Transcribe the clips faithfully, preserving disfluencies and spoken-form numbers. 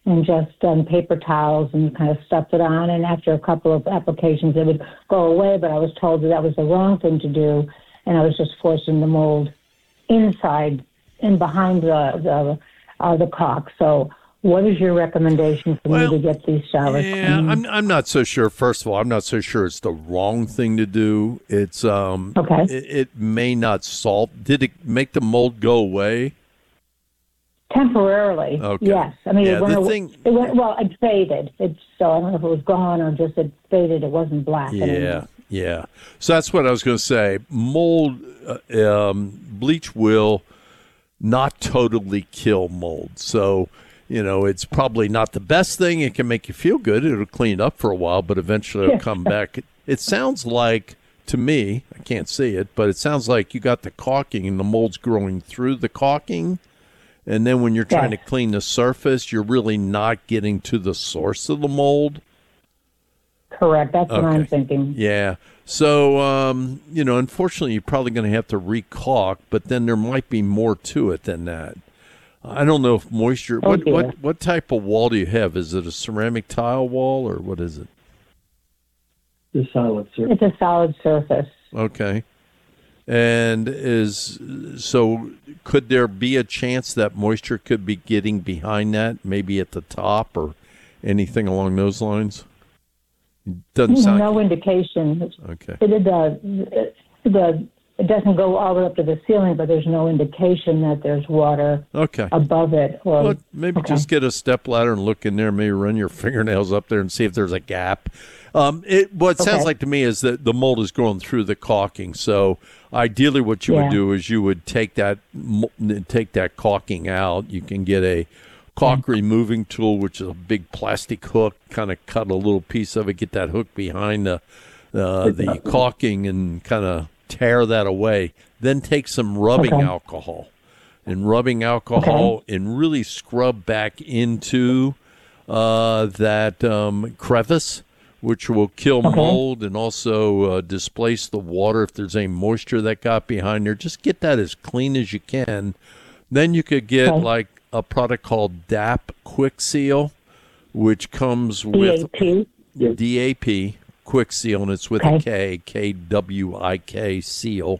and just done paper towels and kind of stuffed it on. And after a couple of applications, it would go away. But I was told that that was the wrong thing to do, and I was just forcing the mold inside and behind the the, uh, the caulk. So what is your recommendation for well, me to get these showers yeah, clean? I'm I'm not so sure. First of all, I'm not so sure it's the wrong thing to do. It's um, okay. it, it may not solve. Did it make the mold go away? Temporarily, okay. yes. I mean, yeah, it, went, the thing, it went, well, it faded. It's, so I don't know if it was gone or just it faded. It wasn't black yeah, anymore. yeah. So that's what I was going to say. Mold, uh, um, bleach will not totally kill mold. So, you know, it's probably not the best thing. It can make you feel good. It'll clean up for a while, but eventually it'll come back. It, it sounds like, to me, I can't see it, but it sounds like you got the caulking and the mold's growing through the caulking. And then when you're trying yes. to clean the surface, you're really not getting to the source of the mold. Correct. That's okay. what I'm thinking. Yeah. So, um, you know, unfortunately, you're probably going to have to re-caulk, but then there might be more to it than that. I don't know if moisture. Oh, what, dear. what what type of wall do you have? Is it a ceramic tile wall or what is it? It's a solid surface. It's a solid surface. Okay. And is so could there be a chance that moisture could be getting behind that, maybe at the top or anything along those lines? It doesn't sound no like indication. Okay. It, it, uh, it, the, it doesn't go all the way up to the ceiling, but there's no indication that there's water okay. above it. Or, well, maybe okay. just get a step ladder and look in there, maybe run your fingernails up there and see if there's a gap. Um, it, what it sounds okay. like to me is that the mold is going through the caulking. So ideally what you yeah. would do is you would take that take that caulking out. You can get a caulk mm-hmm. removing tool, which is a big plastic hook, kind of cut a little piece of it, get that hook behind the, uh, the caulking and kind of tear that away. Then take some rubbing okay. alcohol and rubbing alcohol okay. and really scrub back into uh, that um, crevice, which will kill okay. mold and also uh, displace the water if there's any moisture that got behind there. Just get that as clean as you can. Then you could get okay. like a product called D A P Quick Seal, which comes with D A P D A P Quick Seal, and it's with okay. a K, K W I K seal.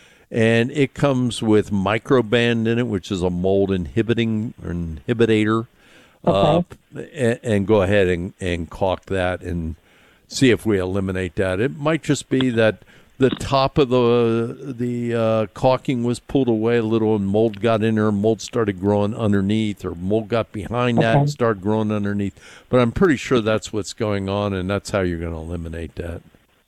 And it comes with Microband in it, which is a mold inhibiting or inhibitor. Okay. Uh, and, and go ahead and, and caulk that and see if we eliminate that. It might just be that the top of the the uh, caulking was pulled away a little and mold got in there, mold started growing underneath, or mold got behind okay. that and started growing underneath. But I'm pretty sure that's what's going on, and that's how you're going to eliminate that.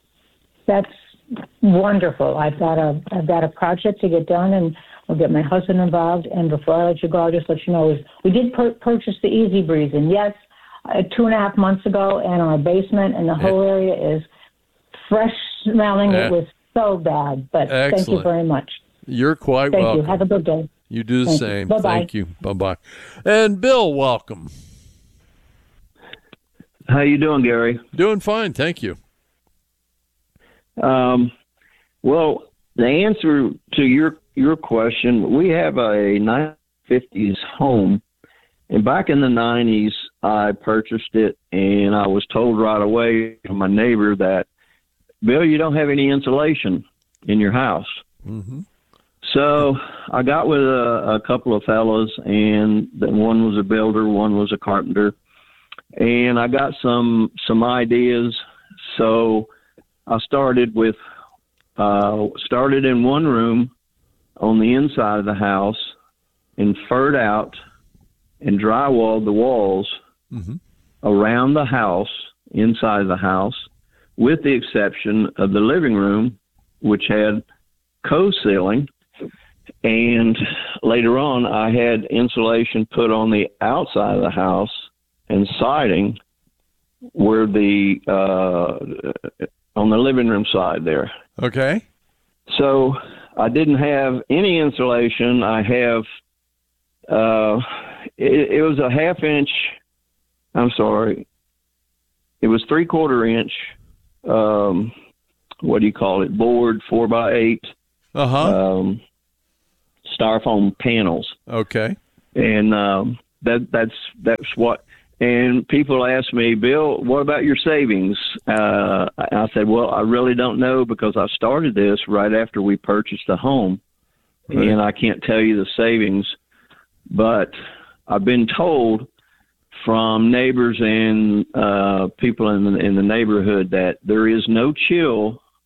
That's wonderful. I've got a I've got a project to get done, and I'll get my husband involved. And before I let you go, I'll just let you know is we did pur- purchase the Easy Breeze, and yes, uh, two and a half months ago, and our basement and the whole yeah. area is fresh smelling. Yeah. It was so bad, but Excellent. Thank you very much. You're quite thank welcome. You. Have a good day. You do the thank same. You. Bye-bye. Thank you. Bye-bye. And Bill, welcome. How you doing, Gary? Doing fine, thank you. Um, well, the answer to your your question, we have a nineteen fifties home, and back in the nineties, I purchased it, and I was told right away from my neighbor that, Bill, you don't have any insulation in your house. Mm-hmm. So I got with a, a couple of fellows, and one was a builder, one was a carpenter, and I got some some ideas. So I started with uh, started in one room on the inside of the house, and furred out and drywalled the walls mm-hmm. around the house, inside the house, with the exception of the living room, which had co-ceiling. And later on, I had insulation put on the outside of the house and siding where the uh, on the living room side there. Okay. So I didn't have any insulation. I have uh, it, it was a half inch. I'm sorry. It was three quarter inch. Um, what do you call it? Board four by eight. Uh huh. Um, styrofoam panels. Okay. And um, that that's that's what And people ask me, Bill, what about your savings? Uh, I said, well, I really don't know because I started this right after we purchased the home. Right. And I can't tell you the savings. But I've been told from neighbors and uh, people in the, in the neighborhood that there is no chill